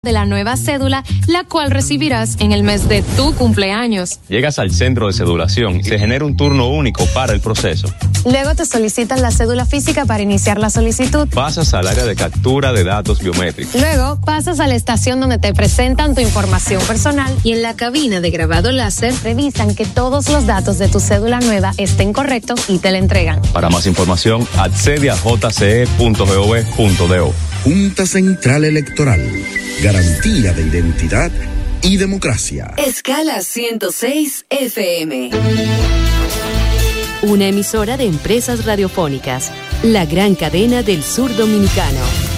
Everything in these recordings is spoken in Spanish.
de la nueva cédula, la cual recibirás en el mes de tu cumpleaños. Llegas al centro de cedulación y se genera un turno único para el proceso. Luego te solicitan la cédula física para iniciar la solicitud. Pasas al área de captura de datos biométricos. Luego pasas a la estación donde te presentan tu información personal y en la cabina de grabado láser revisan que todos los datos de tu cédula nueva estén correctos y te la entregan. Para más información, accede a jce.gov.do. Junta Central Electoral. Garantía de identidad y democracia. Escala 106 FM. Una emisora de Empresas Radiofónicas. La gran cadena del sur dominicano.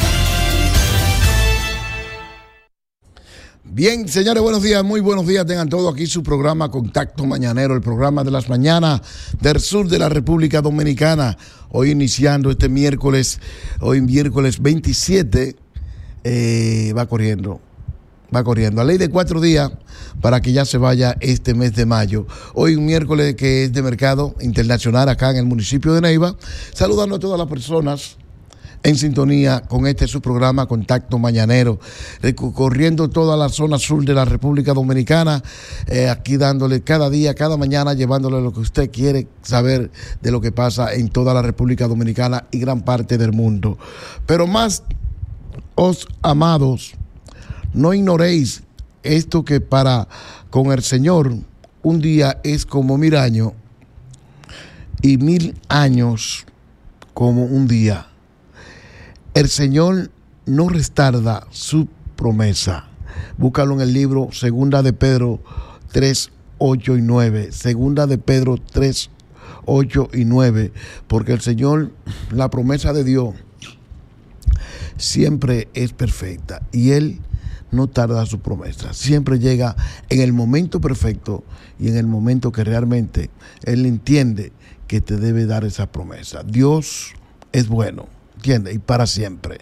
Bien, señores, buenos días, muy buenos días. Tengan todos aquí su programa Contacto Mañanero, el programa de las mañanas del sur de la República Dominicana. Hoy iniciando este miércoles, hoy miércoles 27, va corriendo. A ley de 4 días para que ya se vaya este mes de mayo. Hoy un miércoles que es de mercado internacional acá en el municipio de Neiva. Saludando a todas las personas en sintonía con este su programa Contacto Mañanero, recorriendo toda la zona sur de la República Dominicana, aquí dándole cada día, cada mañana, llevándole lo que usted quiere saber de lo que pasa en toda la República Dominicana y gran parte del mundo. Pero más, os amados, no ignoréis esto que para con el Señor un día es como 1000 años y 1000 años como un día. El Señor no retarda su promesa. Búscalo en el libro Segunda de Pedro 3, 8 y 9. Segunda de Pedro 3, 8 y 9. Porque el Señor, la promesa de Dios, siempre es perfecta. Y Él no tarda su promesa. Siempre llega en el momento perfecto y en el momento que realmente Él entiende que te debe dar esa promesa. Dios es bueno. ¿Entiende? Y para siempre,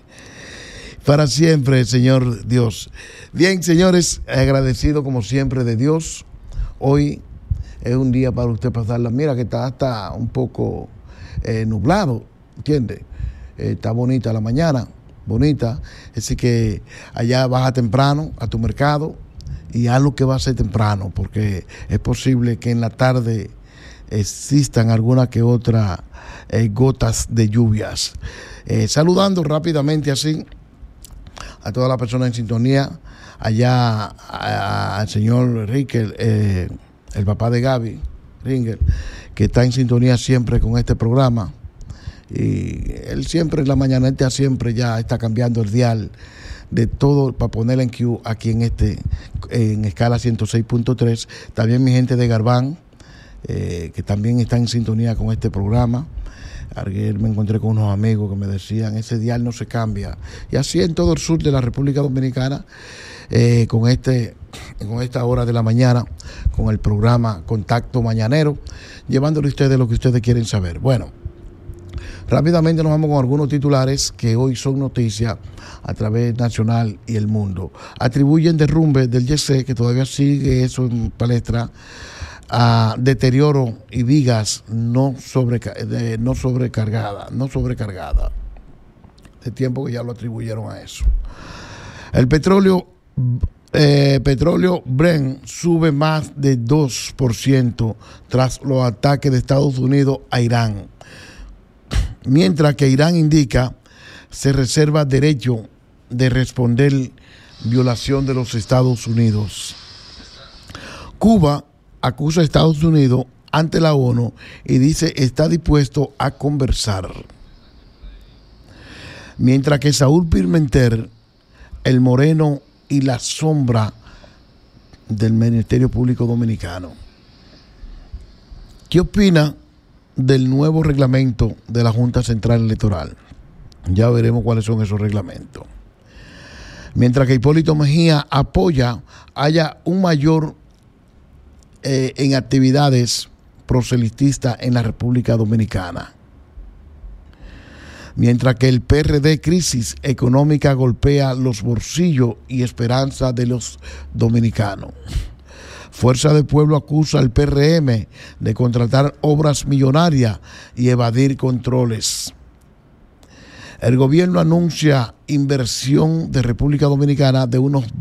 Señor Dios. Bien, señores, agradecido como siempre de Dios. Hoy es un día para usted pasarla. Mira que está hasta un poco nublado, ¿entiende? Está bonita la mañana, bonita. Así que allá baja temprano a tu mercado y haz lo que va a ser temprano, porque es posible que en la tarde existan alguna que otra gotas de lluvias. Saludando rápidamente así a todas las personas en sintonía, allá al señor Ringer, el papá de Gaby Ringer, que está en sintonía siempre con este programa, y él siempre en la mañanita siempre ya está cambiando el dial de todo para ponerla en Q aquí en escala 106.3. También mi gente de Garbán, que también está en sintonía con este programa. Ayer me encontré con unos amigos que me decían, ese dial no se cambia. Y así en todo el sur de la República Dominicana, con esta hora de la mañana, con el programa Contacto Mañanero, llevándole a ustedes lo que ustedes quieren saber. Bueno, rápidamente nos vamos con algunos titulares que hoy son noticias a través nacional y el mundo. Atribuyen derrumbe del YC, que todavía sigue eso en palestra, a deterioro y vigas no sobrecargada. De tiempo que ya lo atribuyeron a eso. El petróleo Brent sube más de 2% tras los ataques de Estados Unidos a Irán. Mientras que Irán indica se reserva derecho de responder violación de los Estados Unidos. Cuba acusa a Estados Unidos ante la ONU y dice está dispuesto a conversar. Mientras que Saúl Pimentel, el moreno y la sombra del Ministerio Público Dominicano. ¿Qué opina del nuevo reglamento de la Junta Central Electoral? Ya veremos cuáles son esos reglamentos. Mientras que Hipólito Mejía apoya haya un mayor en actividades proselitistas en la República Dominicana. Mientras que el PRD crisis económica golpea los bolsillos y esperanza de los dominicanos. Fuerza del Pueblo acusa al PRM de contratar obras millonarias y evadir controles. El gobierno anuncia inversión de República Dominicana de unos